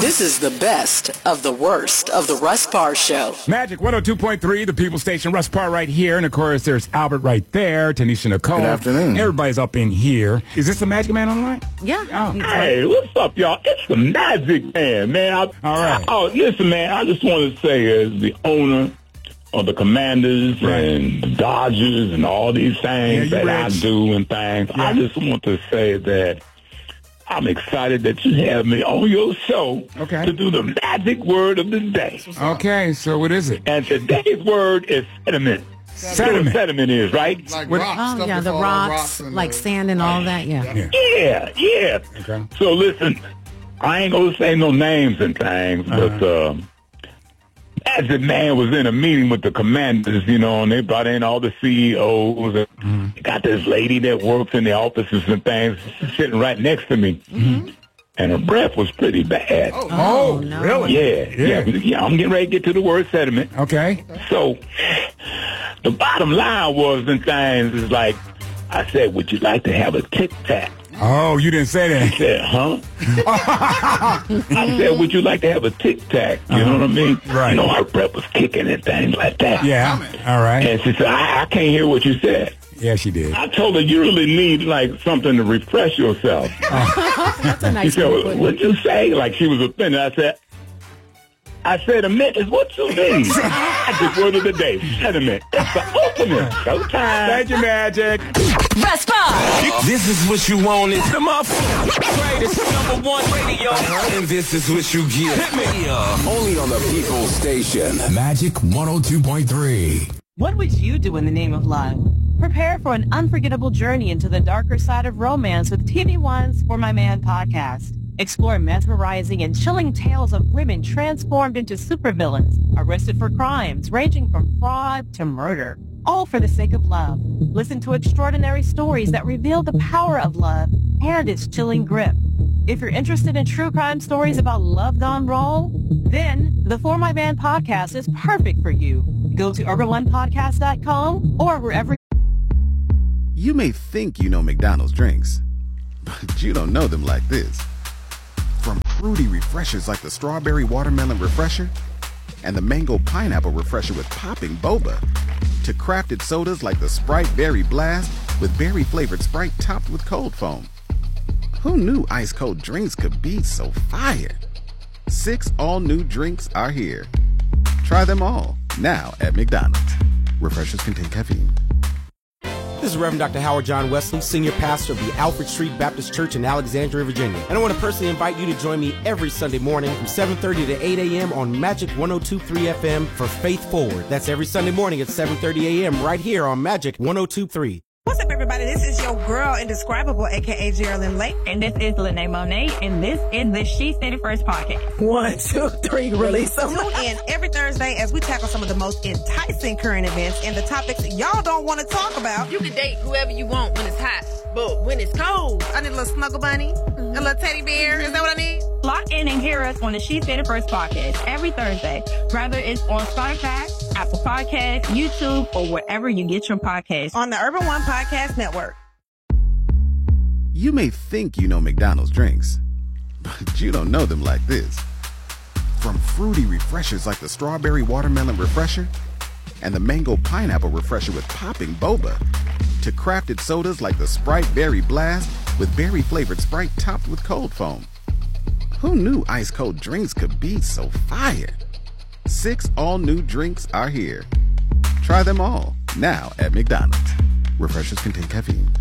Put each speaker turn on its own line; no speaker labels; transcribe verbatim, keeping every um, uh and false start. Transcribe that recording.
This is the best of the worst of the Russ Parr Show.
Magic one oh two point three, the People Station. Russ Parr right here. And, of course, there's Albert right there. Tanisha Nicole.
Good afternoon.
Everybody's up in here. Is this the Magic Man online?
Yeah.
Oh.
Hey, what's up, y'all? It's the Magic Man, man. I,
All right.
Oh, listen, man, I just want to say as the owner of the Commanders
Right.
and the Dodgers and all these things
Yeah,
that I
rich.
do and things,
Yeah.
I just want to say that I'm excited that you have me on your show
Okay.
to do the magic word of the day.
Okay, so what is it?
And today's word is sediment. You know what
Sediment.
sediment is, right?
Like
What-
rocks,
Oh,
stuff
yeah,
that
the
fall on
rocks,
and
like
the-
sand and all that, yeah.
Yeah.
Yeah, yeah.
Okay.
So listen, I ain't gonna say no names and things, but um, as the man was in a meeting with the Commanders, you know, and they brought in all the C E Os. And
Mm-hmm.
they got this lady that works in the offices and things sitting right next to me,
Mm-hmm.
and her breath was pretty bad.
Oh,
Oh,
no.
really?
Yeah,
Yeah.
yeah, yeah. I'm getting ready to get to the word sediment.
Okay.
So the bottom line was and things is like, I said, would you like to have a Tic Tac?
Oh, you didn't say that.
I said, huh? I said, would you like to have a Tic Tac? You know what I mean?
Right.
You know, her breath was kicking and things like that.
Yeah. All right.
And she said, I, I can't hear what you said.
Yeah, she did.
I told her, you really need, like, something to refresh yourself.
That's a
She
nice
said,
way to
well,
put it.
what'd you say? Like, she was offended. I said, I said, a mint is what you need. Magic word of the day, sediment. It's the ultimate. Showtime.
Thank you, Magic.
Russ Parr.
This is what you want. It's the motherfucking greatest number one radio. And this is what you get. Hit me up.
Only on the People Station. Magic one oh two point three.
What would you do in the name of love? Prepare for an unforgettable journey into the darker side of romance with T V One's For My Man podcast. Explore mesmerizing and chilling tales of women transformed into supervillains, arrested for crimes ranging from fraud to murder, all for the sake of love. Listen to extraordinary stories that reveal the power of love and its chilling grip. If you're interested in true crime stories about love gone wrong, then the For My Man podcast is perfect for you. Go to urban one podcast dot com or wherever.
You may think you know McDonald's drinks, but you don't know them like this. From fruity refreshers like the Strawberry Watermelon Refresher and the Mango Pineapple Refresher with popping boba, to crafted sodas like the Sprite Berry Blast with berry-flavored Sprite topped with cold foam. Who knew ice-cold drinks could be so fire? Six all-new drinks are here. Try them all, now at McDonald's. Refreshers contain caffeine.
This is Reverend Doctor Howard John Wesley, Senior Pastor of the Alfred Street Baptist Church in Alexandria, Virginia. And I want to personally invite you to join me every Sunday morning from seven thirty to eight a.m. on Magic one oh two point three F M for Faith Forward. That's every Sunday morning at seven thirty a.m. right here on Magic one oh two point three.
What's up, everybody? This is your girl, Indescribable, a k a. Geraldine Lake.
And this is Lene Monet, and this is the She Said It First podcast.
One, two, three, release them. Tune in every Thursday as we tackle some of the most enticing current events and the topics y'all don't want to talk about.
You can date whoever you want when it's hot, but when it's cold,
I need a little snuggle bunny, mm-hmm. a little teddy bear. Is that what I need?
Lock in and hear us on the She Said It First podcast every Thursday, whether it's on Spotify, Apple Podcasts, YouTube, or wherever you get your podcasts.
On the Urban One Podcast Network.
You may think you know McDonald's drinks, but you don't know them like this. From fruity refreshers like the Strawberry Watermelon Refresher and the Mango Pineapple Refresher with popping boba, to crafted sodas like the Sprite Berry Blast with berry-flavored Sprite topped with cold foam. Who knew ice-cold drinks could be so fire? Six all-new drinks are here. Try them all, now at McDonald's. Refreshers contain caffeine.